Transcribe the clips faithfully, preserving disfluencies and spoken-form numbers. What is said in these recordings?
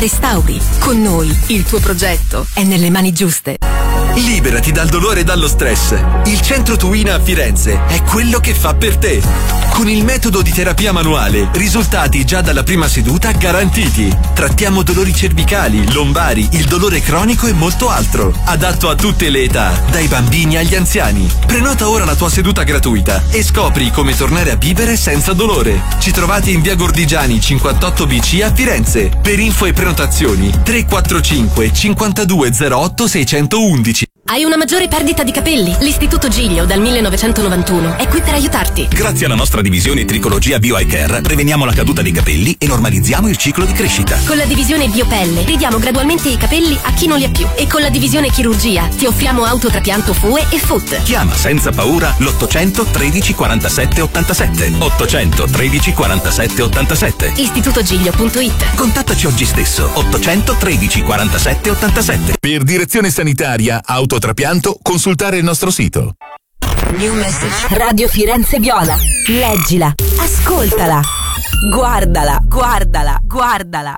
Restauri. Con noi il tuo progetto è nelle mani giuste. Liberati dal dolore e dallo stress. Il Centro Tuina a Firenze è quello che fa per te. Con il metodo di terapia manuale, risultati già dalla prima seduta garantiti. Trattiamo dolori cervicali, lombari, il dolore cronico e molto altro. Adatto a tutte le età, dai bambini agli anziani. Prenota ora la tua seduta gratuita e scopri come tornare a vivere senza dolore. Ci trovate in via Gordigiani cinquantotto B C a Firenze. Per info e prenotazioni tre quattro cinque cinquantadue zero otto seicentoundici. Hai una maggiore perdita di capelli? L'Istituto Giglio dal millenovecentonovantuno è qui per aiutarti. Grazie alla nostra divisione Tricologia Bio Eye Care preveniamo la caduta dei capelli e normalizziamo il ciclo di crescita. Con la divisione Biopelle ridiamo gradualmente i capelli a chi non li ha più. E con la divisione Chirurgia ti offriamo autotrapianto F U E e F U T. Chiama senza paura l'ottocento tredici quarantasette ottantasette. ottocento tredici quarantasette ottantasette. istitutogiglio punto it. Contattaci oggi stesso. ottocento tredici quarantasette ottantasette. Per direzione sanitaria autotrapianto consultare il nostro sito. New message. Radio Firenze Viola. Leggila, ascoltala, guardala, guardala, guardala.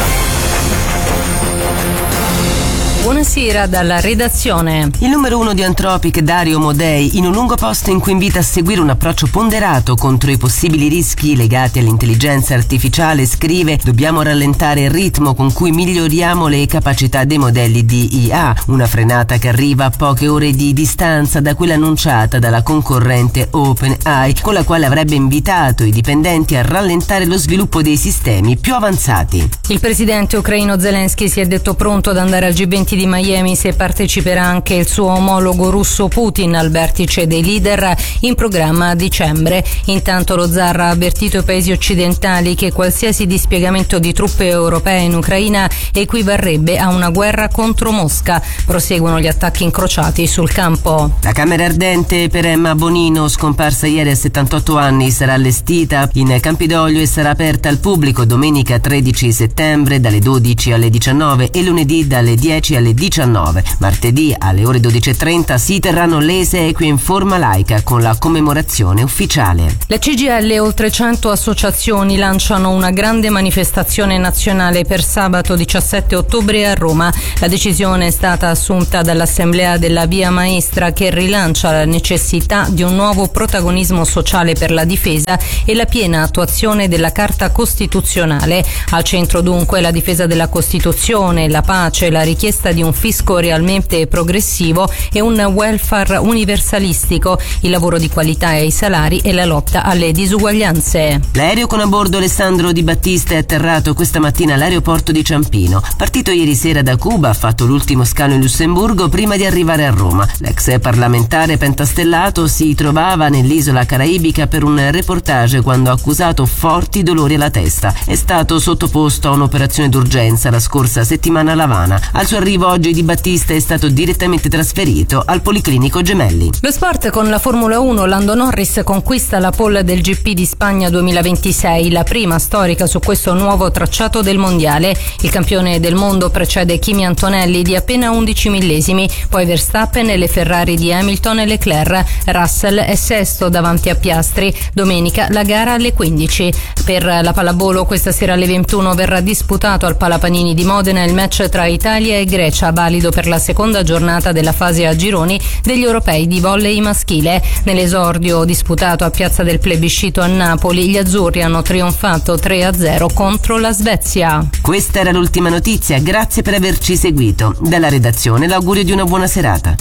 Buonasera dalla redazione. Il numero uno di Anthropic, Dario Modei, in un lungo post in cui invita a seguire un approccio ponderato contro i possibili rischi legati all'intelligenza artificiale, scrive: dobbiamo rallentare il ritmo con cui miglioriamo le capacità dei modelli di I A, una frenata che arriva a poche ore di distanza da quella annunciata dalla concorrente OpenAI, con la quale avrebbe invitato i dipendenti a rallentare lo sviluppo dei sistemi più avanzati. Il presidente ucraino Zelensky si è detto pronto ad andare al G venti di Miami se parteciperà anche il suo omologo russo Putin al vertice dei leader in programma a dicembre. Intanto lo zar ha avvertito i paesi occidentali che qualsiasi dispiegamento di truppe europee in Ucraina equivarrebbe a una guerra contro Mosca. Proseguono gli attacchi incrociati sul campo. La camera ardente per Emma Bonino, scomparsa ieri a settantotto anni, sarà allestita in Campidoglio e sarà aperta al pubblico domenica tredici settembre dalle dodici alle diciannove e lunedì dalle dieci alle diciannove. Martedì alle ore dodici e trenta si terranno le esequie in forma laica con la commemorazione ufficiale. La C G I L e oltre cento associazioni lanciano una grande manifestazione nazionale per sabato diciassette ottobre a Roma. La decisione è stata assunta dall'Assemblea della Via Maestra, che rilancia la necessità di un nuovo protagonismo sociale per la difesa e la piena attuazione della Carta Costituzionale. Al centro dunque la difesa della Costituzione, la pace, la richiesta di un fisco realmente progressivo e un welfare universalistico, il lavoro di qualità e i salari e la lotta alle disuguaglianze. L'aereo con a bordo Alessandro Di Battista è atterrato questa mattina all'aeroporto di Ciampino. Partito ieri sera da Cuba, ha fatto l'ultimo scalo in Lussemburgo prima di arrivare a Roma. L'ex parlamentare pentastellato si trovava nell'isola caraibica per un reportage quando ha accusato forti dolori alla testa. È stato sottoposto a un'operazione d'urgenza la scorsa settimana a L'Avana. Al suo arrivo oggi Di Battista è stato direttamente trasferito al Policlinico Gemelli. Lo sport con la Formula uno. Lando Norris conquista la pole del G P di Spagna duemilaventisei, la prima storica su questo nuovo tracciato del mondiale. Il campione del mondo precede Kimi Antonelli di appena undici millesimi, poi Verstappen e le Ferrari di Hamilton e Leclerc. Russell è sesto davanti a Piastri. Domenica la gara alle quindici. Per la pallavolo questa sera alle ventuno verrà disputato al Palapanini di Modena il match tra Italia e Grecia, valido per la seconda giornata della fase a gironi degli europei di volley maschile. Nell'esordio disputato a Piazza del Plebiscito a Napoli, gli azzurri hanno trionfato tre a zero contro la Svezia. Questa era l'ultima notizia, grazie per averci seguito. Dalla redazione l'augurio di una buona serata.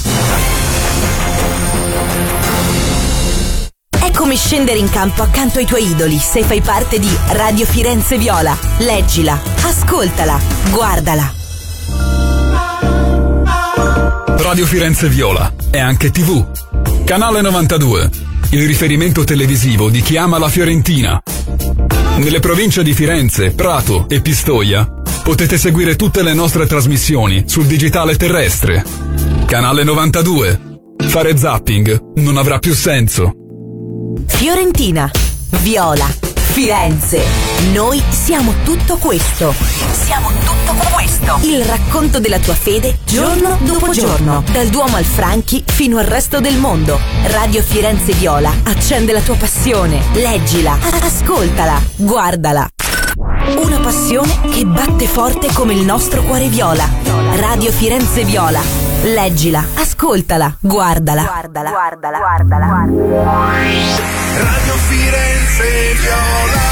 È come scendere in campo accanto ai tuoi idoli se fai parte di Radio Firenze Viola. Leggila, ascoltala, guardala. Radio Firenze Viola è anche tivù. Canale novantadue, il riferimento televisivo di chi ama la Fiorentina. Nelle province di Firenze, Prato e Pistoia potete seguire tutte le nostre trasmissioni sul digitale terrestre. Canale novantadue. Fare zapping non avrà più senso. Fiorentina, Viola, Firenze. Noi siamo tutto questo. Siamo tutto questo. Il racconto della tua fede giorno dopo giorno. Dal Duomo al Franchi fino al resto del mondo. Radio Firenze Viola accende la tua passione. Leggila, ascoltala, guardala. Una passione passione che batte forte come il nostro cuore viola. Radio Firenze Viola. Leggila, ascoltala, guardala. Guardala, guardala, guardala. Radio Firenze Viola.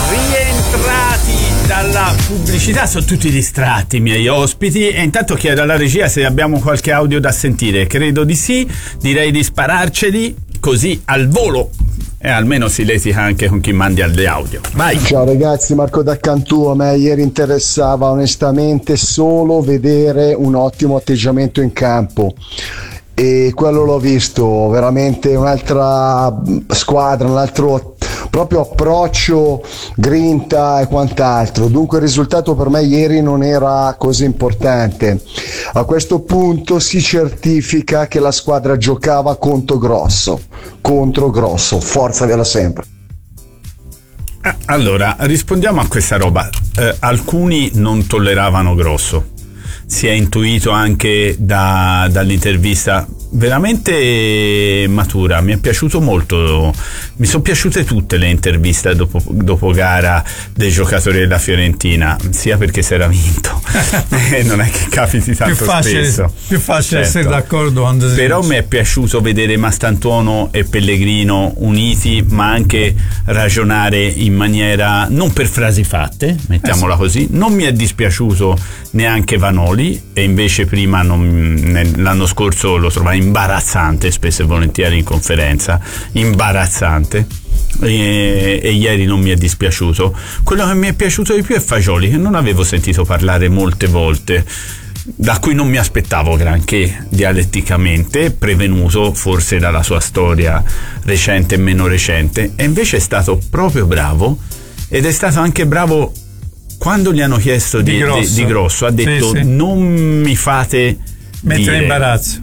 Rientrati dalla pubblicità, sono tutti distratti i miei ospiti, e intanto chiedo alla regia se abbiamo qualche audio da sentire. Credo di sì, direi di spararceli così al volo, e almeno si litiga anche con chi mandi alle audio. Vai. Ciao ragazzi, Marco da Cantù. A me ieri interessava onestamente solo vedere un ottimo atteggiamento in campo, e quello l'ho visto, veramente un'altra squadra, un altro proprio approccio, grinta e quant'altro. Dunque il risultato per me ieri non era così importante. A questo punto si certifica che la squadra giocava contro grosso, contro grosso, forza Viola sempre. Allora, rispondiamo a questa roba. Eh, alcuni non tolleravano Grosso, si è intuito anche da, dall'intervista veramente matura. Mi è piaciuto molto, mi sono piaciute tutte le interviste dopo, dopo gara dei giocatori della Fiorentina, sia perché si era vinto e non è che capiti tanto più facile, spesso, più facile certo. essere d'accordo quando però mi è piaciuto vedere Mastantuono e Pellegrino uniti, ma anche ragionare in maniera non per frasi fatte, mettiamola eh sì. così. Non mi è dispiaciuto neanche Vanoli, e invece prima non, l'anno scorso lo trovai imbarazzante, spesso e volentieri in conferenza, imbarazzante, e, e ieri non mi è dispiaciuto. Quello che mi è piaciuto di più è Fagioli, che non avevo sentito parlare molte volte, da cui non mi aspettavo granché dialetticamente, prevenuto forse dalla sua storia recente e meno recente, e invece è stato proprio bravo, ed è stato anche bravo quando gli hanno chiesto di, di, grosso. di, di grosso, ha detto sì, sì. non mi fate mettere in imbarazzo.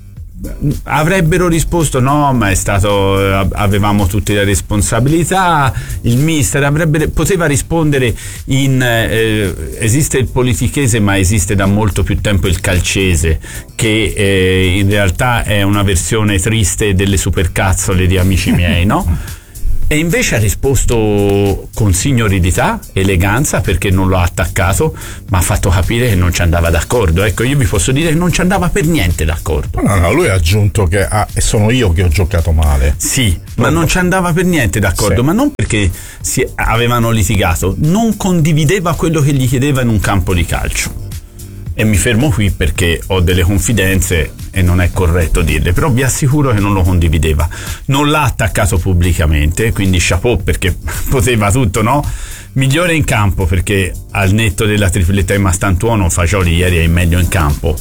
Avrebbero risposto no, ma è stato, avevamo tutte le responsabilità, il mister avrebbe, poteva rispondere in eh, esiste il politichese, ma esiste da molto più tempo il calcese, che eh, in realtà è una versione triste delle supercazzole di Amici miei, no? E invece ha risposto con signorilità, eleganza, perché non l'ho attaccato, ma ha fatto capire che non ci andava d'accordo. Ecco, io vi posso dire che non ci andava per niente d'accordo. No, no, lui ha aggiunto che ah, sono io che ho giocato male. Sì, ma non ci andava per niente d'accordo, sì. Ma non perché si avevano litigato, non condivideva quello che gli chiedeva in un campo di calcio. E mi fermo qui perché ho delle confidenze e non è corretto dirle, però vi assicuro che non lo condivideva. Non l'ha attaccato pubblicamente, quindi chapeau, perché poteva tutto, no? Migliore in campo, perché al netto della tripletta di Mastantuono, Fagioli ieri è meglio in campo,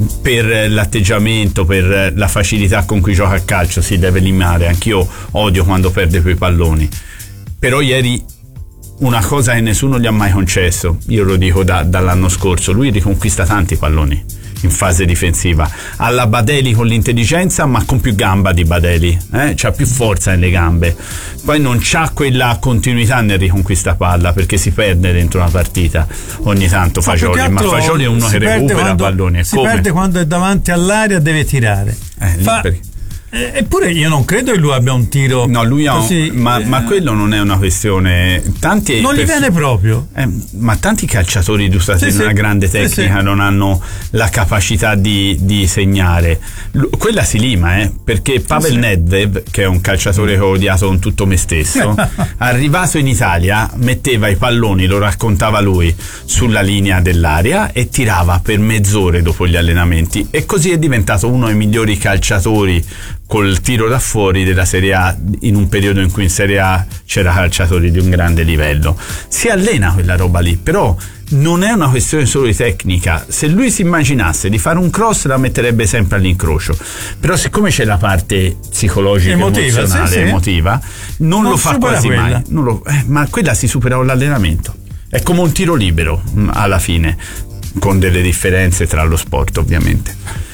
per l'atteggiamento, per la facilità con cui gioca a calcio si deve limare. Anch'io odio quando perde quei palloni, però ieri una cosa che nessuno gli ha mai concesso, io lo dico da, dall'anno scorso, lui riconquista tanti palloni in fase difensiva, alla Badeli con l'intelligenza, ma con più gamba di Badeli, eh? C'ha più forza nelle gambe, poi non c'ha quella continuità nel riconquista palla, perché si perde dentro una partita ogni tanto Fagioli, ma Fagioli è uno che recupera quando, palloni, si come? perde quando è davanti all'area, deve tirare, eh, Fa, perché? Eppure io non credo che lui abbia un tiro. No, lui ha così, un, ma, eh, ma quello non è una questione. Tanti non gli pers- viene proprio. Eh, ma tanti calciatori giustamente sì, di una sì, grande tecnica sì, non hanno la capacità di, di segnare. L- quella si lima, eh, perché Pavel sì. Nedved, che è un calciatore che ho odiato con tutto me stesso, arrivato in Italia metteva i palloni, lo raccontava lui, sulla linea dell'area e tirava per mezz'ore dopo gli allenamenti, e così è diventato uno dei migliori calciatori col tiro da fuori della Serie A, in un periodo in cui in Serie A c'era calciatori di un grande livello. Si allena quella roba lì, però non è una questione solo di tecnica. Se lui si immaginasse di fare un cross la metterebbe sempre all'incrocio, però siccome c'è la parte psicologica, emotiva, emozionale, sì, sì. emotiva, non, non lo fa quasi quella. mai non lo, eh, ma quella si supera con l'allenamento, è come un tiro libero alla fine, con delle differenze tra lo sport ovviamente.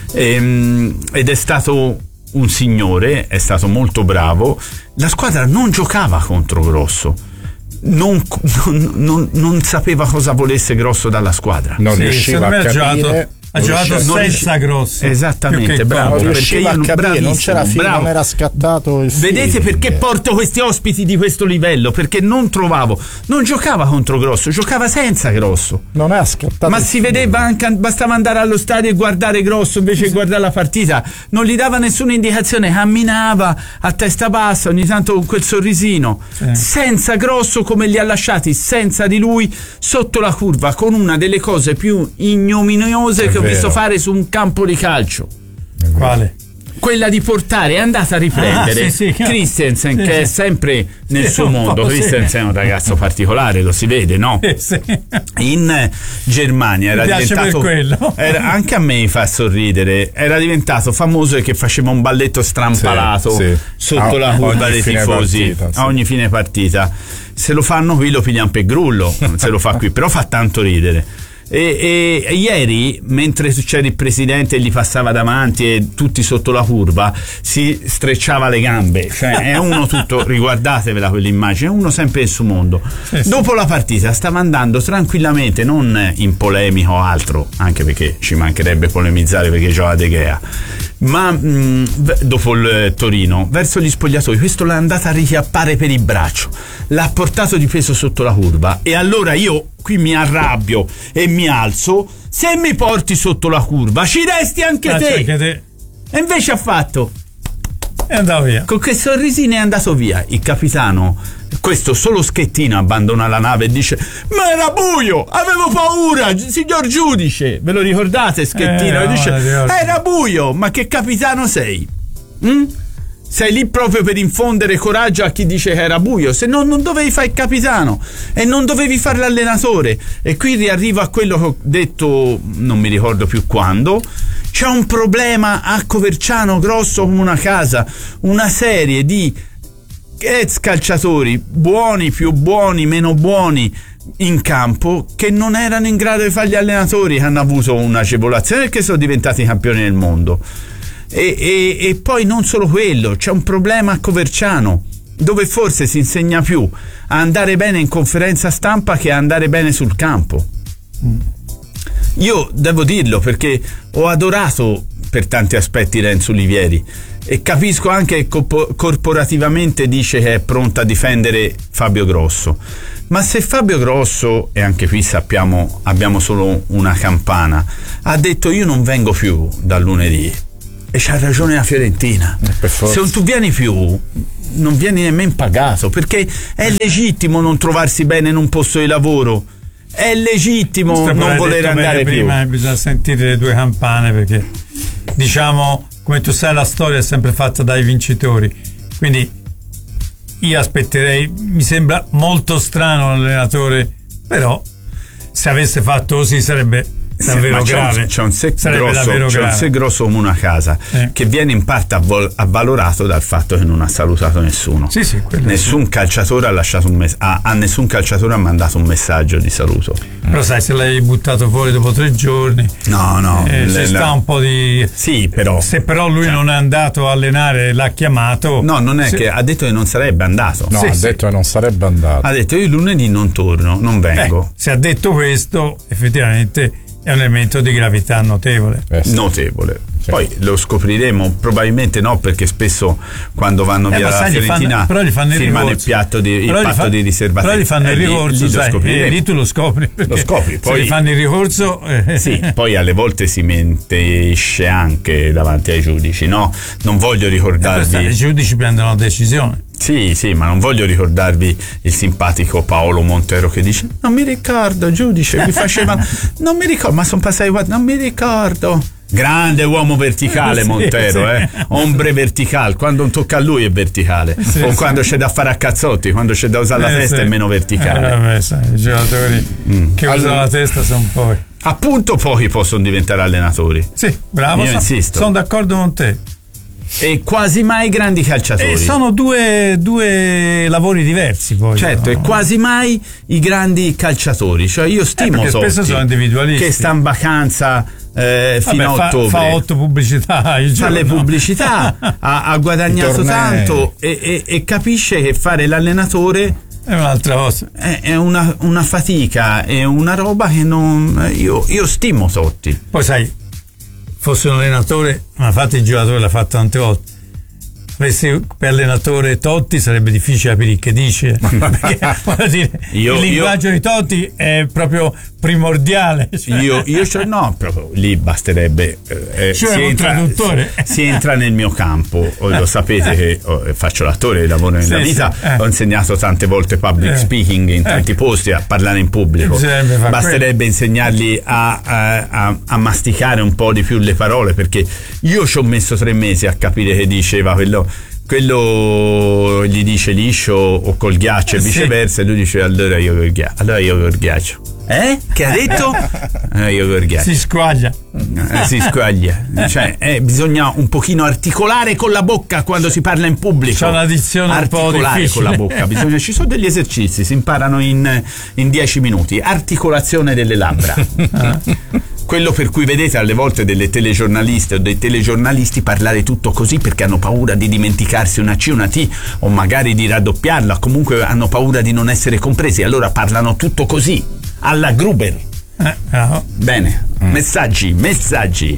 E, ed è stato un signore, è stato molto bravo. La squadra non giocava contro Grosso, non, non, non, non sapeva cosa volesse Grosso dalla squadra, non sì, riusciva a capire, ha giocato senza Grosso. Esattamente, bravo. Non riusciva a capire, non c'era fine, bravo. non era scattato il Vedete feeling. perché porto questi ospiti di questo livello? Perché non trovavo, non giocava contro Grosso, giocava senza Grosso. Non è scattato. Ma si vedeva anche, bastava andare allo stadio e guardare Grosso invece di guardare la partita. Non gli dava nessuna indicazione, camminava a testa bassa, ogni tanto con quel sorrisino. Sì. Senza Grosso, come li ha lasciati, senza di lui, sotto la curva, con una delle cose più ignominiose che ho visto fare su un campo di calcio. Quale? Quella di portare, è andata a riprendere ah, sì, sì, Christensen, sì, che sì. è sempre nel sì, suo mondo. Christensen sì. È un ragazzo particolare, lo si vede, no? Sì. In Germania era mi piace diventato per quello. Era, anche a me mi fa sorridere, era diventato famoso che faceva un balletto strampalato sì, sì. sotto ah, la curva dei tifosi partita, sì. a ogni fine partita. Se lo fanno qui lo pigliano per grullo, se lo fa qui, però fa tanto ridere. E, e, e ieri, mentre c'era il presidente e gli passava davanti e tutti sotto la curva, si strecciava le gambe, cioè è uno tutto, riguardatevela quell'immagine, è uno sempre nel suo mondo. Sì, sì. Dopo la partita stava andando tranquillamente, non in polemico o altro, anche perché ci mancherebbe polemizzare perché gioca De Gea, ma mh, dopo il Torino verso gli spogliatoi, questo l'ha andata a richiappare per il braccio, l'ha portato di peso sotto la curva, e allora io qui mi arrabbio e mi alzo. Se mi porti sotto la curva ci resti anche ah, te. Cioè te e invece ha fatto è andato via con che sorrisino, è andato via. Il capitano, questo solo Schettino, abbandona la nave e dice: ma era buio, avevo paura, signor giudice. Ve lo ricordate Schettino? Eh, e dice: no, era buio. Ma che capitano sei? Mm? Sei lì proprio per infondere coraggio a chi dice che era buio, se no non dovevi fare il capitano e non dovevi fare l'allenatore. E qui riarrivo a quello che ho detto, non mi ricordo più quando. C'è un problema a Coverciano grosso come una casa, una serie di ex calciatori, buoni, più buoni, meno buoni in campo, che non erano in grado di fare gli allenatori, che hanno avuto un'agevolazione perché sono diventati campioni del mondo. E, e, e poi non solo quello, c'è un problema a Coverciano, dove forse si insegna più a andare bene in conferenza stampa che a andare bene sul campo. Io devo dirlo perché ho adorato per tanti aspetti Renzo Olivieri e capisco anche che corporativamente dice che è pronto a difendere Fabio Grosso, ma se Fabio Grosso, e anche qui sappiamo abbiamo solo una campana, ha detto io non vengo più dal lunedì, e c'ha ragione la Fiorentina, se non tu vieni più non vieni nemmeno pagato, perché è legittimo non trovarsi bene in un posto di lavoro, è legittimo non voler andare più. Prima bisogna sentire le due campane, perché diciamo, come tu sai, la storia è sempre fatta dai vincitori, quindi io aspetterei, mi sembra molto strano l'allenatore, però se avesse fatto così sarebbe davvero sì, grave. C'è un sé grosso, c'è un sé grosso come una casa, eh. che viene in parte avvol- avvalorato dal fatto che non ha salutato nessuno. Sì, sì, nessun sì. calciatore ha lasciato un mess- a-, a nessun calciatore ha mandato un messaggio di saluto. Però sai, se l'hai buttato fuori dopo tre giorni, no, no, eh, le, ci sta la... un po' di. Sì, però. Se però lui cioè... non è andato a allenare, l'ha chiamato. No, non è se... che ha detto che non sarebbe andato. No, sì, ha sì. detto che non sarebbe andato. Ha detto io lunedì non torno, non vengo. Eh, se ha detto questo, effettivamente è un elemento di gravità notevole. Eh sì. Notevole. Sì. Poi lo scopriremo, probabilmente no, perché spesso quando vanno eh, via la Fiorentina firmano il piatto di, il patto fa, di riservatezza. Però gli fanno eh, il ricorso, lì, sai, lì, eh, lì tu lo scopri. Lo scopri, poi se gli fanno il ricorso. Eh. Sì, poi alle volte si mentisce anche davanti ai giudici, no? Non voglio ricordarvi. Eh, I giudici prendono la decisione. Sì, sì, ma non voglio ricordarvi il simpatico Paolo Montero che dice: non mi ricordo, giudice, mi faceva non mi ricordo, ma sono passati quattro, non mi ricordo. Grande uomo verticale sì, Montero, sì. eh ombre verticale, quando non tocca a lui è verticale, sì, o sì. quando c'è da fare a cazzotti, quando c'è da usare eh, la testa sì. è meno verticale. Eh, vabbè, sai, i giocatori mm. che allora, usano la testa sono poi appunto pochi possono diventare allenatori. Sì, bravo, io so, insisto. Sono d'accordo con te. E quasi mai grandi calciatori. E sono due, due lavori diversi poi. Certo, no? E quasi mai i grandi calciatori. Cioè io stimo eh, Totti, spesso sono individualisti, che sta in vacanza eh, fino Vabbè, a ottobre. Fa, fa otto pubblicità. Fa le pubblicità, ha, ha guadagnato tanto e, e, e capisce che fare l'allenatore è un'altra cosa. È, è una, una fatica, è una roba che non. Io, io stimo Totti. Poi sai, fosse un allenatore, ma infatti il giocatore l'ha fatto tante volte, avesse per allenatore Totti sarebbe difficile capire che dice, perché voglio dire, io, il linguaggio io, di Totti è proprio primordiale, cioè. io, io cioè, no, proprio lì basterebbe eh, cioè si, un entra, traduttore. si, si entra nel mio campo, lo sapete che oh, faccio l'attore, lavoro nella sì, vita, sì, eh. ho insegnato tante volte public eh. speaking in tanti eh. posti, a parlare in pubblico, basterebbe quello. insegnargli a, a, a, a masticare un po' di più le parole, perché io ci ho messo tre mesi a capire che diceva quello quello gli dice liscio o col ghiaccio e viceversa, e lui dice allora io col ghiaccio, allora io col ghiaccio. Eh? Che ha detto? Eh, io col ghiaccio. Si squaglia. Eh, si squaglia. Cioè, eh, bisogna un pochino articolare con la bocca quando si parla in pubblico. C'è una dizione un po' difficile. Con la bocca. Bisogna, ci sono degli esercizi, si imparano in, in dieci minuti. Articolazione delle labbra. Quello per cui vedete alle volte delle telegiornaliste o dei telegiornalisti parlare tutto così perché hanno paura di dimenticarsi una C, una T, o magari di raddoppiarla, comunque hanno paura di non essere compresi, allora parlano tutto così, alla Gruber. Eh, no. Bene, mm. messaggi, messaggi.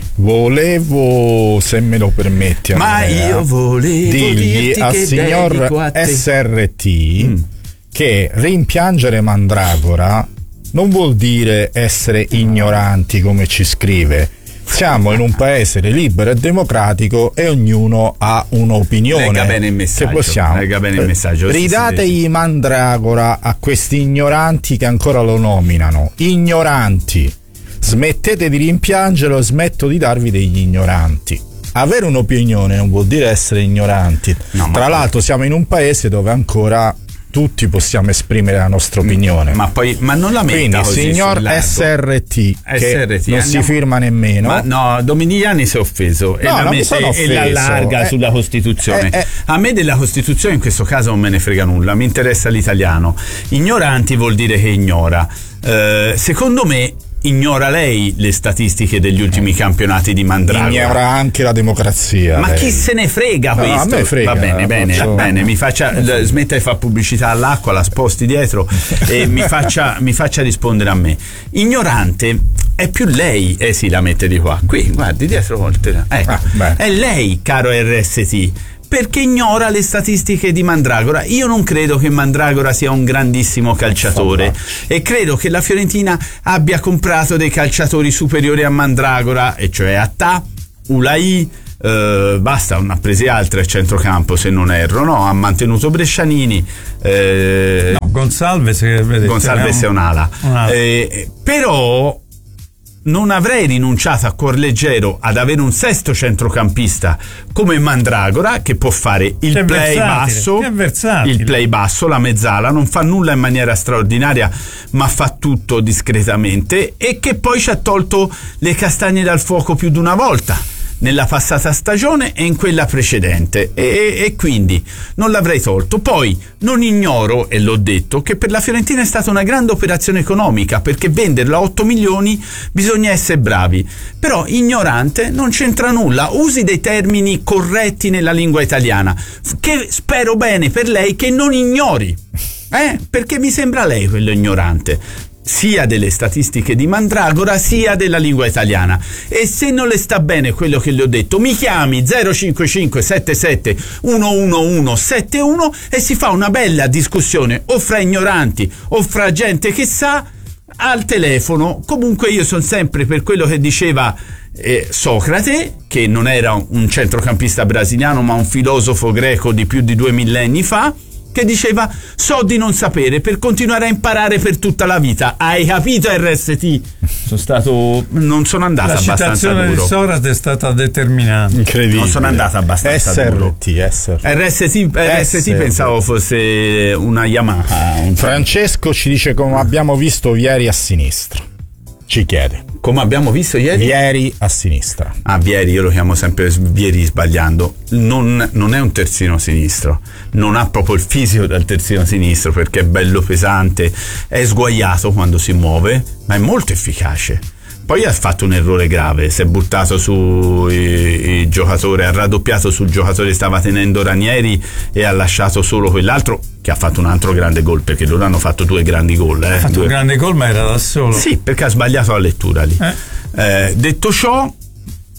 Volevo, se me lo permetti, ma Andrea, io volevo dirgli al signor S R T mm. che rimpiangere Mandragora non vuol dire essere ignoranti, come ci scrive. Siamo in un paese libero e democratico e ognuno ha un'opinione. Lega bene il messaggio. Che possiamo. Lega bene il messaggio. Ridategli Mandragora a questi ignoranti che ancora lo nominano. Ignoranti. Smettete di rimpiangerlo, smetto di darvi degli ignoranti. Avere un'opinione non vuol dire essere ignoranti. No, Tra l'altro siamo in un paese dove ancora tutti possiamo esprimere la nostra opinione, ma poi ma non la metta così. Quindi signor S R T che S R T, non andiamo, si firma nemmeno, ma no, Dominiani si è offeso no, e la mette e la allarga eh, sulla Costituzione eh, eh. A me della Costituzione in questo caso non me ne frega nulla, mi interessa l'italiano. Ignoranti vuol dire che ignora. Eh, secondo me ignora lei le statistiche degli ultimi campionati di Mandragora. Ignora anche la democrazia. Ma lei. Chi se ne frega no, questo? A me frega, va bene, bene, faccio... bene. Mi faccia, smetta di fare pubblicità all'acqua, la sposti dietro e mi faccia, mi faccia rispondere a me. Ignorante è più lei, eh sì, la mette di qua. Qui, guardi, dietro volte. Ecco. Ah, è lei, caro R S T. Perché ignora le statistiche di Mandragora. Io non credo che Mandragora sia un grandissimo calciatore e credo che la Fiorentina abbia comprato dei calciatori superiori a Mandragora, e cioè Attà, Ulai, eh, basta, non ha presi altre a centrocampo se non erro, no? Ha mantenuto Brescianini, eh, no, Gonsalves, vedete, Gonsalves è un'ala, un'ala. Eh, però non avrei rinunciato a cuor leggero ad avere un sesto centrocampista come Mandragora, che può fare il che play basso, il play basso, la mezzala, non fa nulla in maniera straordinaria ma fa tutto discretamente, e che poi ci ha tolto le castagne dal fuoco più di una volta nella passata stagione e in quella precedente, e, e quindi non l'avrei tolto. Poi non ignoro, e l'ho detto, che per la Fiorentina è stata una grande operazione economica, perché venderla a otto milioni bisogna essere bravi, però ignorante non c'entra nulla, usi dei termini corretti nella lingua italiana, che spero bene per lei che non ignori, eh? Perché mi sembra lei quello ignorante, sia delle statistiche di Mandragora sia della lingua italiana. E se non le sta bene quello che le ho detto, mi chiami zero cinque cinque sette sette uno uno uno sette uno e si fa una bella discussione o fra ignoranti o fra gente che sa al telefono. Comunque io sono sempre per quello che diceva eh, Socrate, che non era un centrocampista brasiliano ma un filosofo greco di più di due millenni fa, che diceva: so di non sapere per continuare a imparare per tutta la vita. Hai capito, R S T? Sono stato non sono andato la abbastanza duro. La citazione di Socrate è stata determinante. Incredibile. Non sono andata abbastanza S R T, duro. S R T. R S T, R S T pensavo fosse una Yamaha. Un Francesco ci dice: come abbiamo visto ieri a sinistra. Ci chiede. Come abbiamo visto ieri? Vieri a sinistra. Ah, Vieri, io lo chiamo sempre Vieri sbagliando. Non, non è un terzino sinistro, non ha proprio il fisico del terzino sinistro, perché è bello pesante, è sguaiato quando si muove, ma è molto efficace. Poi ha fatto un errore grave, si è buttato su il giocatore, ha raddoppiato sul giocatore che stava tenendo Ranieri e ha lasciato solo quell'altro, che ha fatto un altro grande gol, perché loro hanno fatto due grandi gol. Eh, ha fatto due... un grande gol ma era da solo. Sì, perché ha sbagliato la lettura lì. Eh. Eh, detto ciò,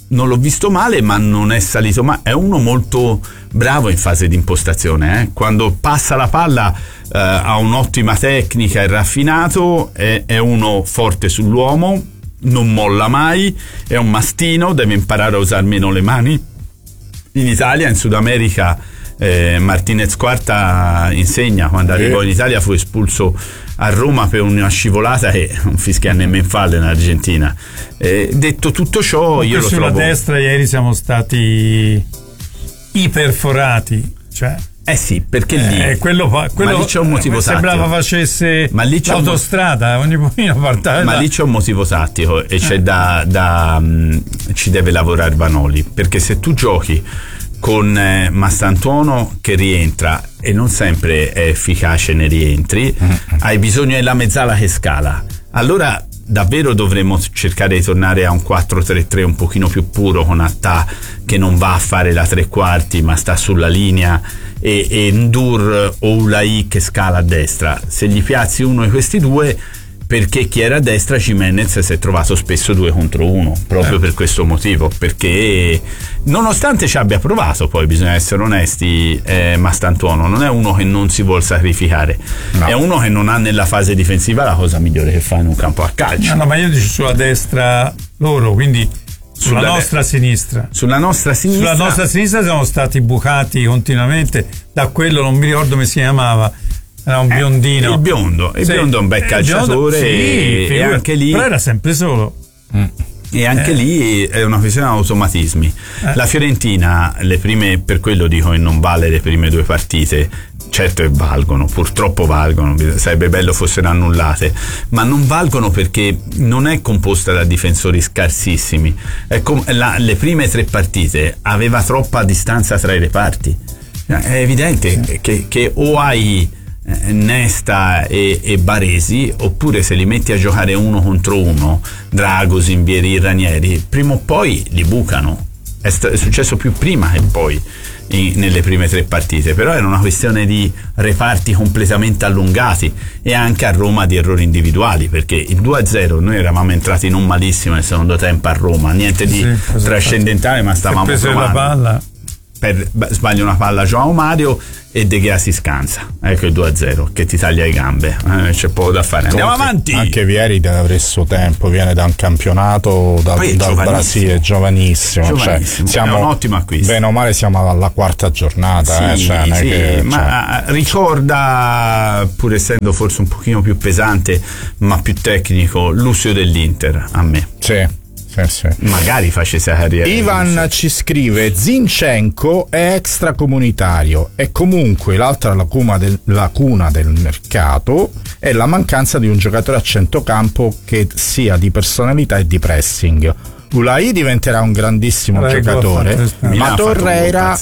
non l'ho visto male, ma non è salito male. È uno molto bravo in fase di impostazione, eh? Quando passa la palla eh, ha un'ottima tecnica, è raffinato, è, è uno forte sull'uomo, non molla mai, è un mastino, deve imparare a usare meno le mani. In Italia, in Sud America, eh, Martinez Quarta insegna, quando arrivò in Italia fu espulso a Roma per una scivolata e non fischia nemmeno in fallo in Argentina. Eh, detto tutto ciò, Comunque io lo sulla trovo... destra ieri siamo stati iperforati, cioè eh sì, perché lì, eh, quello, quello ma lì c'è un motivo sembrava tattico. facesse ma lì c'è l'autostrada, ogni pochino partava. Ma lì c'è un motivo tattico e c'è da, da mh, ci deve lavorare Vanoli, perché se tu giochi con eh, Mastantuono che rientra e non sempre è efficace nei rientri, mm-hmm. hai bisogno della mezzala che scala, allora davvero dovremmo cercare di tornare a un quattro tre tre un pochino più puro, con Attà che non va a fare la tre quarti ma sta sulla linea, e, e Ndur o Ulai che scala a destra. Se gli piazzi uno di questi due, perché chi era a destra, Gimenez, si è trovato spesso due contro uno proprio eh. per questo motivo, perché nonostante ci abbia provato, poi bisogna essere onesti, eh, Mastantuono non è uno che non si vuol sacrificare, no. È uno che non ha nella fase difensiva la cosa migliore che fa in un campo a calcio. No, no, ma io dico sulla destra loro, quindi sulla, sulla nostra de- sinistra. Sulla nostra sinistra. Sulla nostra sinistra siamo stati bucati continuamente da quello, non mi ricordo come si chiamava. Era un biondino. Eh, il biondo, il sì. biondo è un bel calciatore, biondo, sì, e, e anche lì. Però era sempre solo. Mm. E anche eh. lì è una questione di automatismi. Eh. La Fiorentina, le prime, per quello dico che non vale le prime due partite. Certo che valgono, purtroppo valgono, sarebbe bello fossero annullate, ma non valgono perché non è composta da difensori scarsissimi. È com- la, le prime tre partite aveva troppa distanza tra i reparti. È evidente sì. che, che o hai Nesta e, e Baresi, oppure se li metti a giocare uno contro uno, Dragosin, Vieri, Ranieri, prima o poi li bucano. È, st- è successo più prima che poi in, nelle prime tre partite, però era una questione di reparti completamente allungati e anche a Roma di errori individuali, perché il due a zero noi eravamo entrati non malissimo nel secondo tempo a Roma, niente di sì, trascendentale, ma stavamo provando. La palla. Per, sbaglia una palla Joao Mario e De Gea si scansa, ecco il due a zero che ti taglia le gambe, eh, c'è poco da fare. Andiamo Comunque, avanti. Anche Vieri deve avere il suo tempo, viene da un campionato da, dal Brasile, giovanissimo, giovanissimo. Cioè, siamo, è un ottimo acquisto, bene o male siamo alla quarta giornata, sì, eh, cioè, sì, che, ma cioè... ricorda, pur essendo forse un pochino più pesante ma più tecnico, Lucio dell'Inter a me. Sì. Sì. Magari facesse carriera. Ivan ci scrive: Zinchenko è extracomunitario e comunque l'altra lacuna del, lacuna del mercato è la mancanza di un giocatore a centrocampo che sia di personalità e di pressing. Ulai diventerà un grandissimo Prego, giocatore, ma Torreira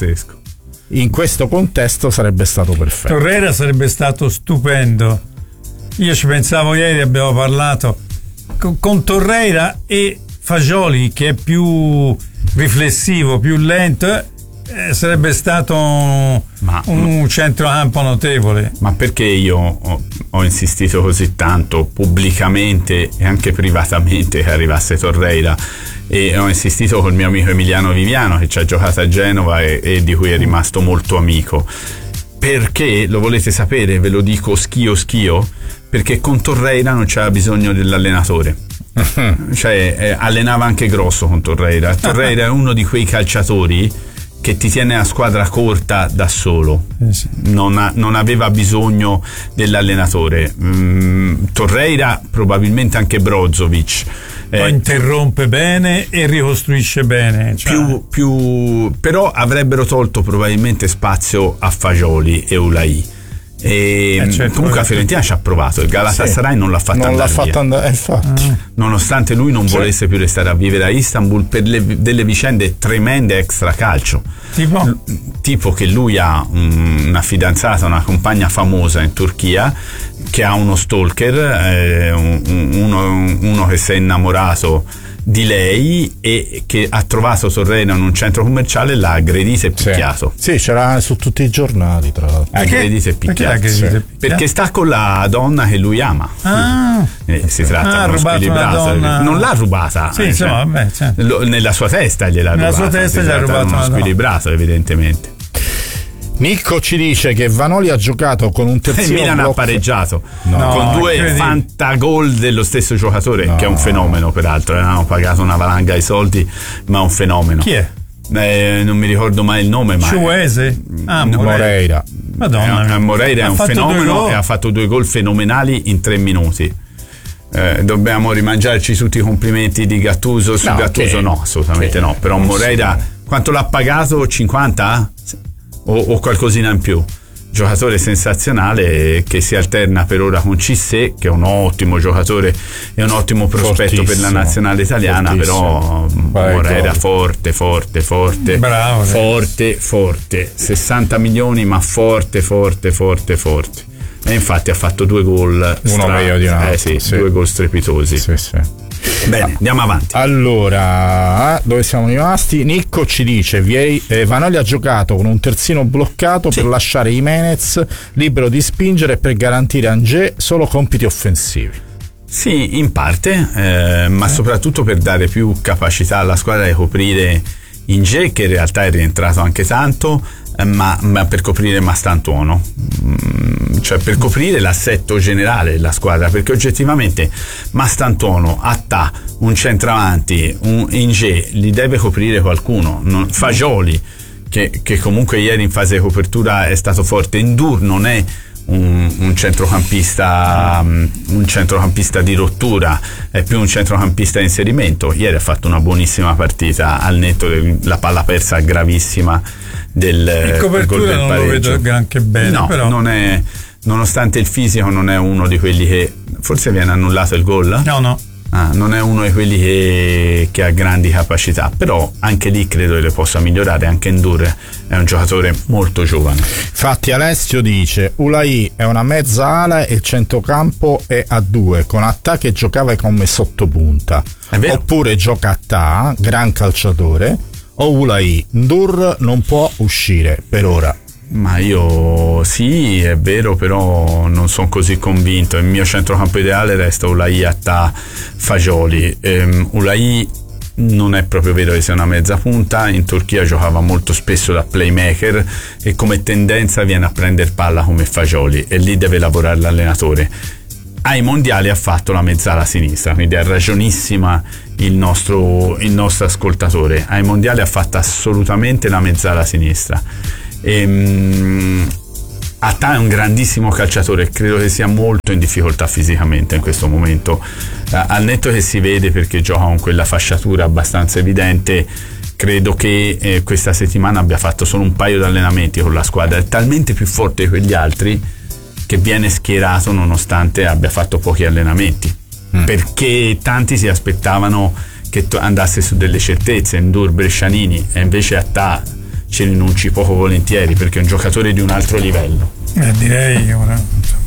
in questo contesto sarebbe stato perfetto. Torreira sarebbe stato stupendo. Io ci pensavo ieri, abbiamo parlato con, con Torreira e Fagioli, che è più riflessivo, più lento, eh, sarebbe stato un, ma, un centrocampo notevole. Ma perché io ho, ho insistito così tanto pubblicamente e anche privatamente che arrivasse Torreira, e ho insistito col mio amico Emiliano Viviano che ci ha giocato a Genova e, e di cui è rimasto molto amico? Perché, lo volete sapere, ve lo dico schio schio, perché con Torreira non c'era bisogno dell'allenatore. Cioè eh, allenava anche Grosso con Torreira. Torreira è uno di quei calciatori che ti tiene la squadra corta da solo, non, ha, non aveva bisogno dell'allenatore. mm, Torreira, probabilmente anche Brozovic, eh, lo interrompe bene e ricostruisce bene, cioè. più, più, però avrebbero tolto probabilmente spazio a Fagioli e Ulai. E eh certo, comunque la Fiorentina ci ha provato, il Galatasaray sì, non l'ha fatta non andare l'ha fatta andare, infatti. Ah. Nonostante lui non cioè. volesse più restare a vivere a Istanbul per le, delle vicende tremende extra calcio, tipo, L- tipo che lui ha un, una fidanzata, una compagna famosa in Turchia che ha uno stalker, eh, un, uno, uno che si è innamorato di lei e che ha trovato Torrena in un centro commerciale, l'ha aggredito e picchiato. Sì, sì, c'era su tutti i giornali, tra l'altro. Aggredito e picchiato. Perché, sì. perché, perché sta con la donna che lui ama. Ah. Eh, si tratta Ah, di uno squilibrato. donna... Non l'ha rubata. Sì, eh, insomma, cioè, vabbè, certo. lo, nella sua testa gliel'ha nella rubata. Nella sua testa si gli ha rubato uno squilibrato, evidentemente. Nicco ci dice che Vanoli ha giocato con un terzino. E il Milan blocco... ha pareggiato no, con due credi... fantagol dello stesso giocatore, no. che è un fenomeno, peraltro. Hanno pagato una valanga di soldi, ma è un fenomeno. Chi è? Eh, non mi ricordo mai il nome, ma Ciuese? Ah, Moreira. Madonna. Eh, Moreira è un fenomeno e ha fatto due gol fenomenali in tre minuti. Eh, dobbiamo rimangiarci tutti i complimenti di Gattuso su no, Gattuso? Che, no, assolutamente che, no. Però Moreira, quanto l'ha pagato? cinquanta? O, o qualcosina in più. Giocatore sensazionale che si alterna per ora con Cissé, che è un ottimo giocatore e un ottimo prospetto per la nazionale italiana. Fortissimo. Però Moreira forte, forte, forte. Bravo, forte, forte. sessanta milioni, ma forte, forte, forte, forte. E infatti ha fatto due gol. Uno stra- meglio di un altro. Eh sì, sì. due gol strepitosi. Sì, sì. Bene, andiamo avanti. Allora, dove siamo rimasti? Nicco ci dice: eh, Vanoli ha giocato con un terzino bloccato sì. per lasciare Jimenez libero di spingere e per garantire a Angers solo compiti offensivi. Sì, in parte, eh, ma soprattutto per dare più capacità alla squadra di coprire Angers, che in realtà è rientrato anche tanto, eh, ma, ma per coprire Mastantuono, mm, cioè per coprire l'assetto generale della squadra, perché oggettivamente Mastantuono, Attà, un centravanti, un Angers, li deve coprire qualcuno. Non, Fagioli, che, che comunque ieri in fase di copertura è stato forte. Ndour non è Un, un centrocampista um, un centrocampista di rottura, è più un centrocampista di inserimento. Ieri ha fatto una buonissima partita al netto della palla persa gravissima del in copertura del non pareggio. Lo vedo anche bene, no, però non è, nonostante il fisico non è uno di quelli che forse viene annullato il gol. No, no. Ah, non è uno di quelli che, che ha grandi capacità, però anche lì credo che le possa migliorare. Anche Ndour è un giocatore molto giovane. Infatti Alessio dice: Ulai è una mezza ala e il centrocampo è a due, con Attà che giocava come sottopunta. Oppure gioca Attà, gran calciatore, o Ulai. Ndour non può uscire per ora. Ma io sì, è vero, però non sono così convinto. Il mio centrocampo ideale resta Ulai, Attà, Fagioli. ehm, Ulai non è proprio vero che sia una mezza punta. In Turchia giocava molto spesso da playmaker e come tendenza viene a prendere palla come Fagioli, e lì deve lavorare l'allenatore. Ai mondiali ha fatto la mezzala sinistra, quindi ha ragionissima il nostro, il nostro ascoltatore. Ai mondiali ha fatto assolutamente la mezzala sinistra. Ehm, Attà è un grandissimo calciatore, credo che sia molto in difficoltà fisicamente in questo momento, eh, al netto che si vede perché gioca con quella fasciatura abbastanza evidente. Credo che eh, questa settimana abbia fatto solo un paio di allenamenti con la squadra, è talmente più forte di quegli altri che viene schierato nonostante abbia fatto pochi allenamenti, mm. perché tanti si aspettavano che to- andasse su delle certezze, Ndour, Brescianini, e invece Attà ci rinunci poco volentieri perché è un giocatore di un altro livello. Eh, direi ora.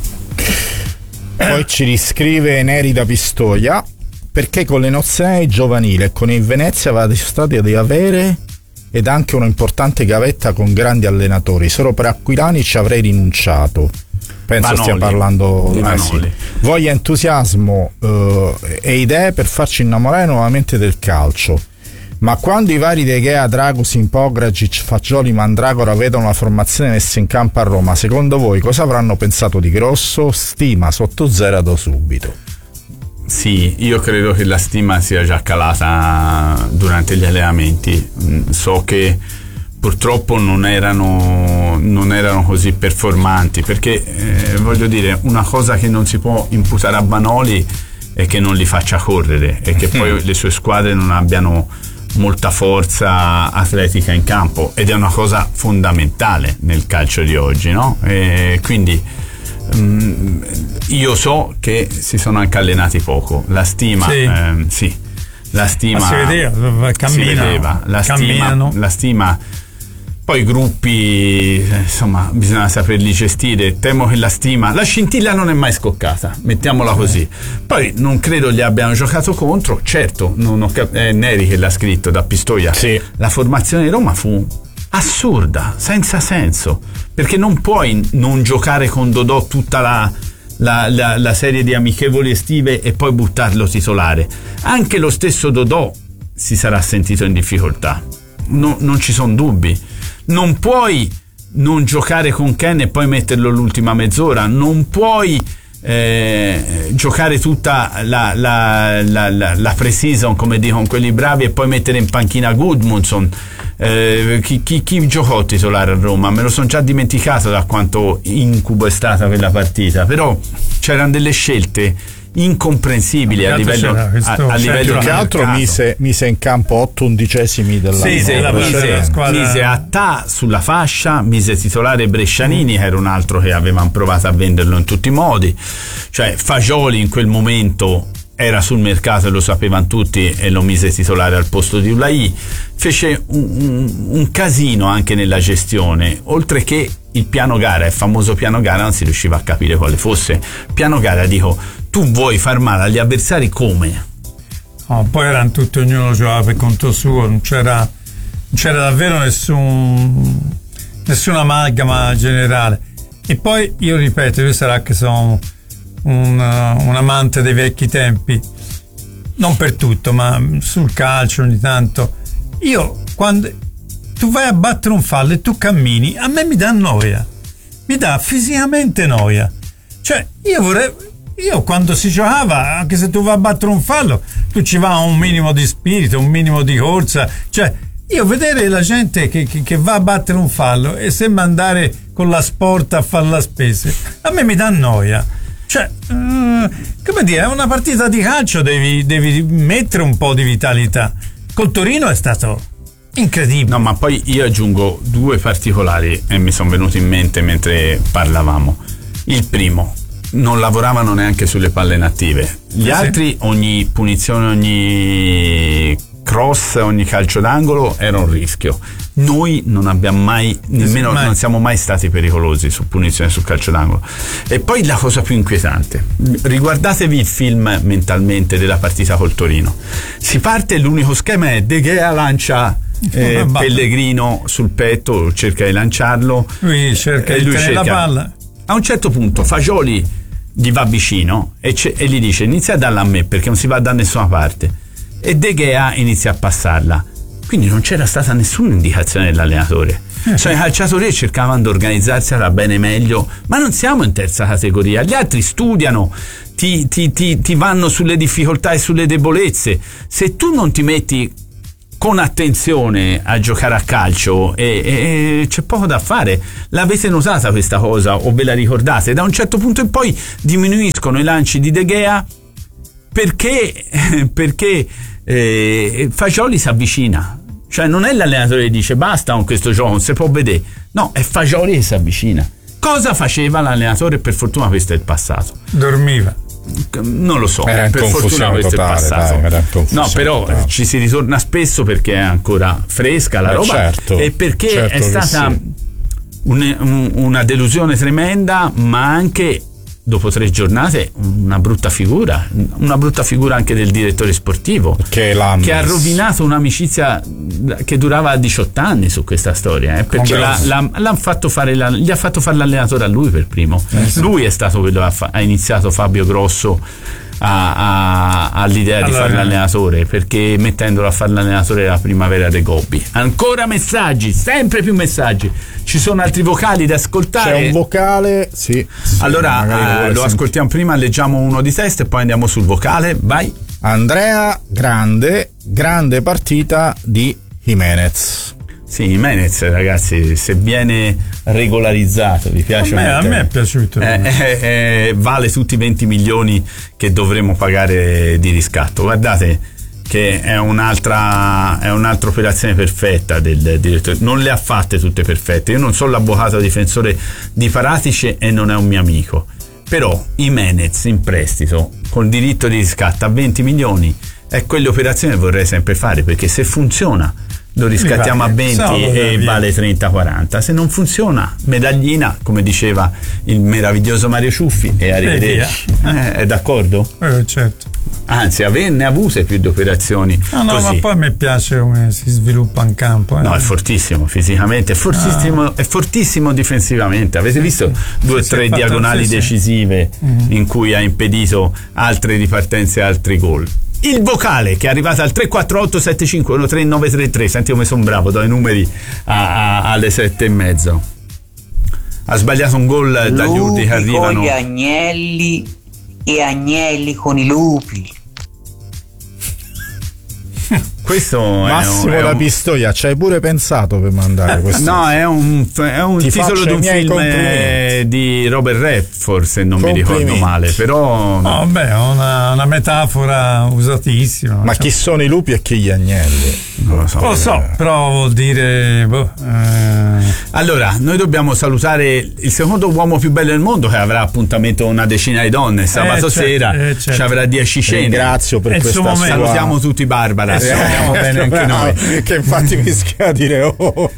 Poi ci riscrive Neri da Pistoia: perché con le nazionali giovanili e con il Venezia aveva dimostrato di avere ed anche un'importante gavetta con grandi allenatori. Solo per Aquilani ci avrei rinunciato. Penso Vanoli, stia parlando di eh, sì. Voglia, entusiasmo eh, e idee per farci innamorare nuovamente del calcio. Ma quando i vari De Gea, Dragusin, Pogragic, Fagioli, Mandragora vedono la formazione messa in campo a Roma, secondo voi cosa avranno pensato di grosso? Stima sotto zero da subito. Sì, io credo che la stima sia già calata durante gli allenamenti. So che purtroppo non erano, non erano così performanti, perché eh, voglio dire, una cosa che non si può imputare a Vanoli è che non li faccia correre e che poi le sue squadre non abbiano molta forza atletica in campo, ed è una cosa fondamentale nel calcio di oggi, no? E quindi mh, io so che si sono anche allenati poco. La stima sì, ehm, sì la stima ma si vedeva, cammina, si vedeva la camminano. stima, la stima Poi i gruppi, insomma, bisogna saperli gestire. Temo che la stima, la scintilla non è mai scoccata, mettiamola così. Poi non credo gli abbiano giocato contro. Certo, non ho cap- è Neri che l'ha scritto da Pistoia. Sì. La formazione di Roma fu assurda, senza senso, perché non puoi non giocare con Dodò tutta la, la, la, la serie di amichevoli estive e poi buttarlo titolare. Anche lo stesso Dodò si sarà sentito in difficoltà, no, non ci sono dubbi. Non puoi non giocare con Ken e poi metterlo l'ultima mezz'ora, non puoi eh, giocare tutta la, la, la, la, la pre-season, come dicono quelli bravi, e poi mettere in panchina Gudmundsson. Eh, chi, chi, chi giocò titolare a Roma? Me lo sono già dimenticato da quanto incubo è stata quella partita, però c'erano delle scelte incomprensibili a livello, a, a livello più che altro mise, mise in campo otto undicesimi della sì, sì, della mise, squadra. mise Attà sulla fascia, mise titolare Brescianini, che era un altro che avevano provato a venderlo in tutti i modi, cioè Fagioli in quel momento era sul mercato e lo sapevano tutti e lo mise titolare al posto di Ulai. Fece un, un, un casino anche nella gestione, oltre che il piano gara, il famoso piano gara, non si riusciva a capire quale fosse. Piano gara, dico, tu vuoi far male agli avversari come? Oh, poi erano tutti, ognuno giocava per conto suo, non c'era, non c'era davvero nessun nessuna amalgama generale. E poi io ripeto, io sarà che sono un, un amante dei vecchi tempi, non per tutto, ma sul calcio ogni tanto. Io quando tu vai a battere un fallo e tu cammini, a me mi dà noia, mi dà fisicamente noia. Cioè io vorrei, io quando si giocava, anche se tu vai a battere un fallo, tu ci va un minimo di spirito, un minimo di corsa. Cioè io vedere la gente che, che, che va a battere un fallo e sembra andare con la sporta a fare la spesa, a me mi dà noia. Cioè uh, come dire, è una partita di calcio, devi, devi mettere un po' di vitalità. Col Torino è stato incredibile. No, ma poi io aggiungo due particolari e mi sono venuti in mente mentre parlavamo. Il primo, non lavoravano neanche sulle palle native. Gli eh altri, sì. Ogni punizione, ogni cross, ogni calcio d'angolo era un rischio. Noi non abbiamo mai, nemmeno mai. non siamo mai stati pericolosi su punizione sul calcio d'angolo. E poi la cosa più inquietante, riguardatevi il film mentalmente della partita col Torino. Si parte, l'unico schema è De Gea lancia eh, Pellegrino sul petto, cerca di lanciarlo, lui cerca di tenere la palla. A un certo punto Fagioli gli va vicino e, e gli dice: inizia a darla a me perché non si va da nessuna parte, e De Gea inizia a passarla. Quindi non c'era stata nessuna indicazione dell'allenatore. Cioè i calciatori cercavano di organizzarsi era bene meglio, ma non siamo in terza categoria. Gli altri studiano, ti, ti, ti, ti vanno sulle difficoltà e sulle debolezze. Se tu non ti metti con attenzione a giocare a calcio e, e c'è poco da fare. L'avete notata questa cosa o ve la ricordate? Da un certo punto in poi diminuiscono i lanci di De Gea perché perché eh, Fagioli si avvicina. Cioè non è l'allenatore che dice basta con questo gioco, non si può vedere. No, è Fagioli che si avvicina. Cosa faceva l'allenatore? Per fortuna questo è il passato. Dormiva. Non lo so, era in per fortuna questo totale, è passato. Dai, era in no, però totale. Ci si ritorna spesso perché è ancora fresca la Beh, roba, certo, e perché certo è stata sì. un, un, una delusione tremenda, ma anche dopo tre giornate una brutta figura, una brutta figura anche del direttore sportivo che, che ha rovinato un'amicizia che durava diciotto anni su questa storia, eh, perché la, la, l'ha fatto fare la, gli ha fatto fare l'allenatore a lui per primo. Eh sì. Lui è stato quello che ha, fa, ha iniziato Fabio Grosso a, a, all'idea allora, di fare l'allenatore, perché mettendolo a fare l'allenatore della Primavera dei Gobbi. Ancora messaggi, sempre più messaggi. Ci sono altri vocali da ascoltare? C'è un vocale, sì. sì allora eh, lo ascoltiamo prima, leggiamo uno di testa e poi andiamo sul vocale. Vai. Andrea, grande, grande partita di Jimenez. Sì, Jimenez, ragazzi, se viene regolarizzato, vi piace? A me, a me è piaciuto. Eh, eh, eh, vale tutti i venti milioni che dovremo pagare di riscatto. Guardate che è un'altra è un'altra operazione perfetta del direttore. Non le ha fatte tutte perfette. Io non sono l'avvocato difensore di Paratici e non è un mio amico. Però Jimenez in prestito con diritto di riscatto a venti milioni è quell'operazione che vorrei sempre fare, perché se funziona lo riscattiamo vale, a venti e via. vale trenta quaranta. Se non funziona, medaglina, come diceva il meraviglioso Mario Ciuffi, e arrivederci. Eh, è d'accordo? Eh, certo. Anzi, averne avute più di operazioni. No, no, così. ma poi mi piace come si sviluppa in campo. Eh. No, è fortissimo fisicamente, è fortissimo, ah. è fortissimo difensivamente. Avete sì, visto sì. due o sì, tre diagonali sì, decisive sì. Mm-hmm. in cui ha impedito altre ripartenze e altri gol. Il vocale che è arrivato al tre quattro otto sette cinque uno tre nove tre tre. Senti come sono bravo, do i numeri a, a, alle sette e mezzo. Ha sbagliato un gol dagli urdi che arrivano. Con gli agnelli e agnelli con i lupi. Questo Massimo è un, la è un... Pistoia, ci hai pure pensato per mandare questo? No, è un, è un titolo di un film eh, di Robert Redford, se non mi ricordo male, però no, beh, è una, una metafora usatissima. Ma cioè. Chi sono i lupi e chi gli agnelli? Non lo so, lo so però vuol dire boh, eh... Allora, noi dobbiamo salutare il secondo uomo più bello del mondo, che avrà appuntamento una decina di donne sabato eh, certo, sera, eh, certo. ci avrà dieci cene. Ringrazio per questa sua... Salutiamo tutti Barbara, eh, salutiamo eh, bene anche noi, che infatti mi schia a dire oh.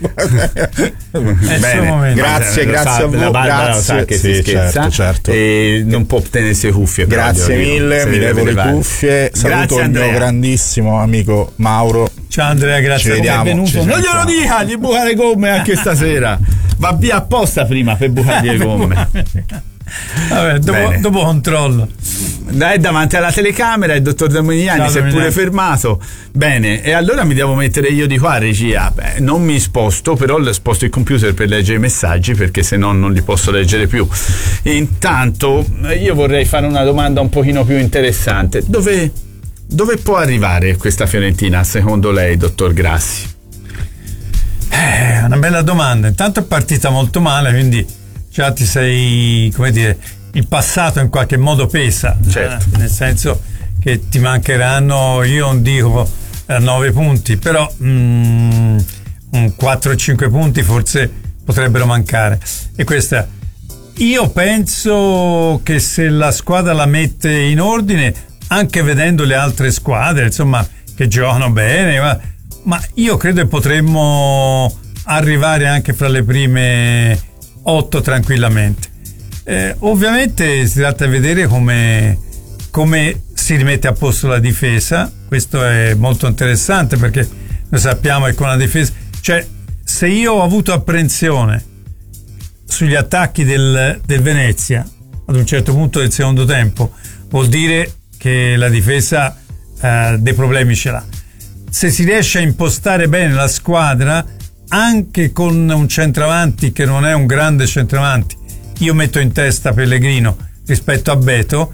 Bene, grazie, grazie a voi. La Barbara grazie. Lo sa che sì, si scherza, certo, certo. E non può tenersi le cuffie. Grazie mille, mi levo le cuffie. Saluto il mio grandissimo amico Mauro. Ciao Andrea, grazie per essere venuto. Non glielo dica, gli buca le gomme anche stasera. Va via apposta prima per bucargli le gomme. Vabbè, dopo, dopo controllo. È davanti alla telecamera, il dottor Dominiani si è pure fermato. Bene, e allora mi devo mettere io di qua, regia. Beh, non mi sposto, però sposto il computer per leggere i messaggi, perché se no non li posso leggere più. E intanto io vorrei fare una domanda un pochino più interessante. Dove, dove può arrivare questa Fiorentina, secondo lei, dottor Grassi? Eh, una bella domanda. Intanto è partita molto male, quindi già ti sei, come dire, il passato in qualche modo pesa, certo. eh, nel senso che ti mancheranno, io non dico eh, nove punti, però mm, un quattro o cinque punti forse potrebbero mancare. E questa, io penso che se la squadra la mette in ordine, anche vedendo le altre squadre, insomma, che giocano bene, ma, ma io credo che potremmo arrivare anche fra le prime otto tranquillamente. Eh, ovviamente si tratta di vedere come, come si rimette a posto la difesa. Questo è molto interessante, perché noi sappiamo che con la difesa, cioè, se io ho avuto apprensione sugli attacchi del, del Venezia ad un certo punto del secondo tempo, vuol dire che la difesa eh, dei problemi ce l'ha. Se si riesce a impostare bene la squadra, anche con un centravanti che non è un grande centravanti, io metto in testa Pellegrino rispetto a Beto,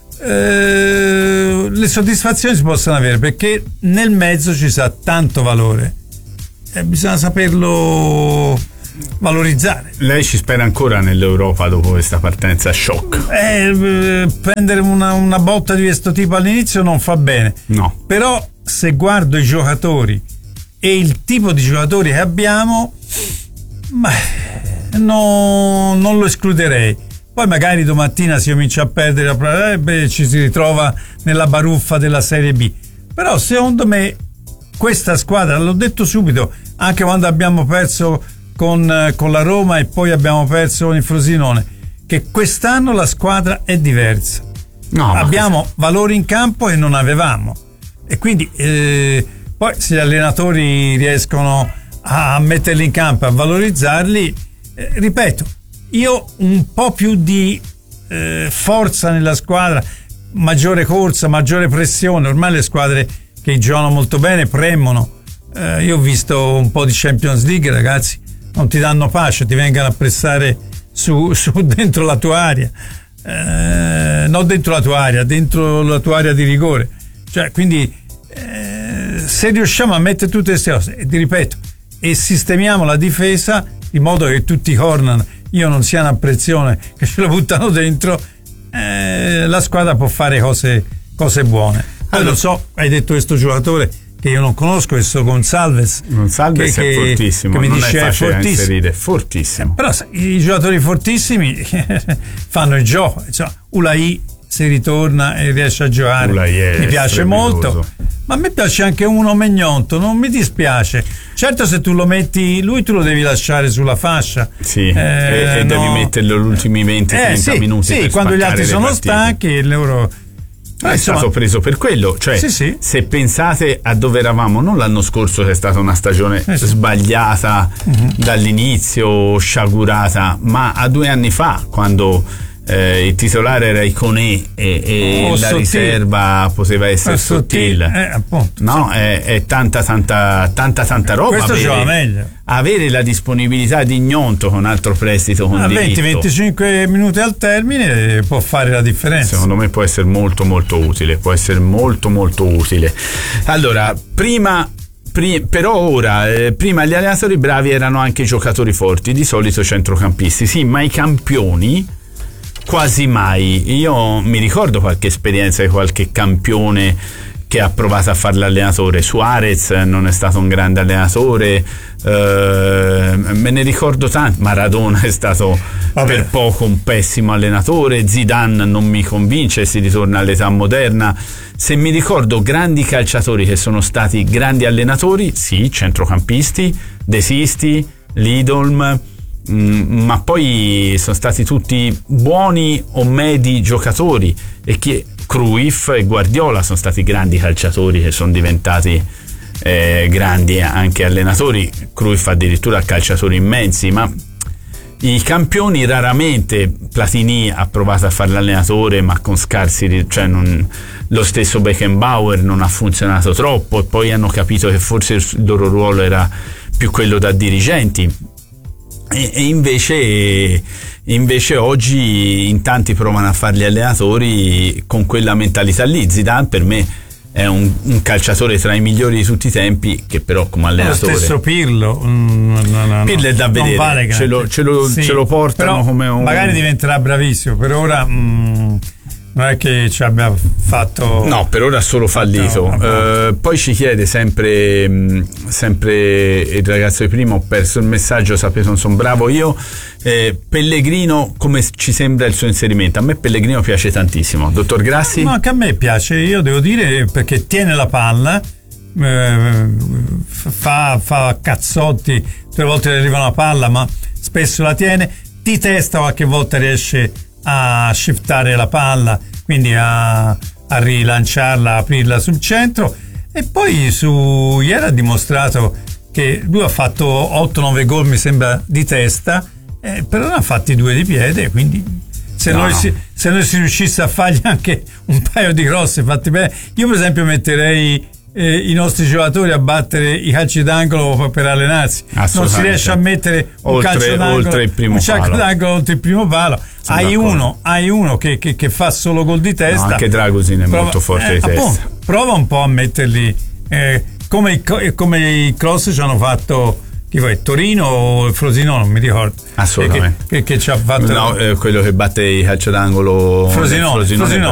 eh, le soddisfazioni si possono avere, perché nel mezzo ci sa tanto valore e bisogna saperlo valorizzare. Lei ci spera ancora nell'Europa dopo questa partenza shock? Eh, prendere una, una botta di questo tipo all'inizio non fa bene, no. Però se guardo i giocatori e il tipo di giocatori che abbiamo, ma no, non lo escluderei. Poi magari domattina si comincia a perdere, eh, beh, ci si ritrova nella baruffa della Serie B. Però secondo me questa squadra, l'ho detto subito, anche quando abbiamo perso con, con la Roma e poi abbiamo perso con il Frosinone, che quest'anno la squadra è diversa. No, abbiamo ma... valori in campo che non avevamo, e quindi eh, poi se gli allenatori riescono a metterli in campo, a valorizzarli, eh, ripeto, io un po' più di eh, forza nella squadra, maggiore corsa, maggiore pressione. Ormai le squadre che giocano molto bene premono. Eh, io ho visto un po' di Champions League, ragazzi, non ti danno pace, ti vengono a pressare su, su dentro la tua area, eh, non dentro la tua area, dentro la tua area di rigore. Cioè, quindi eh, se riusciamo a mettere tutte queste cose, e ti ripeto, e sistemiamo la difesa in modo che tutti i corner io non sia una pressione che ce la buttano dentro, eh, la squadra può fare cose, cose buone. Poi allora, lo so, hai detto questo giocatore che io non conosco, questo Gonzalez. Gonzalez che, è fortissimo, che mi non dice è facile è da fortissimo. inserire, fortissimo. Però i giocatori fortissimi fanno il gioco. Insomma, Ulai se ritorna e riesce a giocare Ulai è mi piace strepitoso. molto. Ma a me piace anche uno Megnonto, non mi dispiace. Certo, se tu lo metti, lui tu lo devi lasciare sulla fascia. Sì, eh, e, e no. devi metterlo gli ultimi venti trenta eh, sì, minuti. sì, per quando gli spaccare altri le sono partite. stanchi, loro. È Insomma, stato preso per quello, cioè sì, sì. se pensate a dove eravamo, non l'anno scorso che è stata una stagione eh, sì. sbagliata uh-huh. dall'inizio, sciagurata, ma a due anni fa, quando eh, il titolare era Iconé e, e Oh, la Sottil. riserva poteva essere Eh, Sottil, eh, appunto, no? È, è tanta tanta tanta tanta roba. Questo avere, gioca meglio. avere la disponibilità di Gnonto con altro prestito con A diritto, venti venticinque minuti al termine può fare la differenza. secondo me può essere molto molto utile, può essere molto molto utile. Allora, prima Pri- però ora, eh, prima gli allenatori bravi erano anche giocatori forti, di solito centrocampisti, sì, ma i campioni quasi mai. Io mi ricordo qualche esperienza di qualche campione che ha provato a fare l'allenatore. Suarez non è stato un grande allenatore, eh, me ne ricordo tanti. Maradona è stato Vabbè. per poco un pessimo allenatore. Zidane non mi convince, si ritorna all'età moderna. Se mi ricordo grandi calciatori che sono stati grandi allenatori, sì, centrocampisti, De Sisti, Lidolm, mh, ma poi sono stati tutti buoni o medi giocatori, e chi Cruyff e Guardiola sono stati grandi calciatori che sono diventati eh, grandi anche allenatori. Cruyff addirittura calciatori immensi, ma i campioni raramente. Platini ha provato a fare l'allenatore ma con scarsi, cioè non, lo stesso Beckenbauer non ha funzionato troppo, e poi hanno capito che forse il loro ruolo era più quello da dirigenti, e, e invece invece oggi in tanti provano a fare gli allenatori con quella mentalità lì. Zidane per me è un, un calciatore tra i migliori di tutti i tempi, che però come allenatore. Lo stesso Pirlo, mm, no, no, Pirlo è da non vedere, vale ce, lo, ce, lo, sì, ce lo portano però come un. Magari diventerà bravissimo, per ora mm, non è che ci abbia fatto. No, per ora ha solo fallito. No, uh, poi ci chiede sempre, mh, sempre il ragazzo di prima, ho perso il messaggio, sapete non sono bravo io. Eh, Pellegrino, come ci sembra il suo inserimento? A me Pellegrino piace tantissimo. Dottor Grassi? No, anche a me piace, io devo dire, perché tiene la palla, eh, fa, fa cazzotti, tre volte le arriva una palla, ma spesso la tiene, di testa qualche volta riesce a shiftare la palla, quindi a, a rilanciarla, a aprirla sul centro. E poi su ieri ha dimostrato che lui ha fatto otto nove gol, mi sembra, di testa, eh, però ne ha fatti due di piede, quindi se, no, noi no. Si, se noi si riuscisse a fargli anche un paio di grossi fatti bene, io per esempio metterei eh, i nostri giocatori a battere i calci d'angolo per allenarsi. Non si riesce a mettere un oltre, calcio d'angolo, oltre il primo un calcio palo. d'angolo oltre il primo palo. Sono Hai d'accordo. uno, hai uno che, che, che fa solo gol di testa. No, anche Dragusin è prova, molto forte eh, di testa. Appunto, prova un po' a metterli eh, come, i, come i cross ci hanno fatto. Chi vuoi, Torino o il Frosinone, non mi ricordo. Assolutamente. Che, che, che ci ha fatto. No, eh, quello che batte i calcio d'angolo. Frosinone, Frosinone, Frosinone.